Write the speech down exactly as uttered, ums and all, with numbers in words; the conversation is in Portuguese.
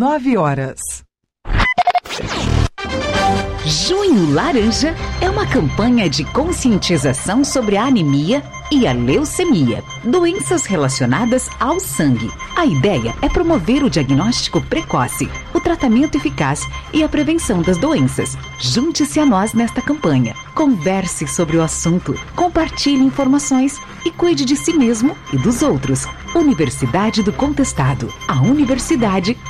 dezenove horas. Junho Laranja é uma campanha de conscientização sobre a anemia e a leucemia, doenças relacionadas ao sangue. A ideia é promover o diagnóstico precoce, o tratamento eficaz e a prevenção das doenças. Junte-se a nós nesta campanha. Converse sobre o assunto, compartilhe informações e cuide de si mesmo e dos outros. Universidade do Contestado, a universidade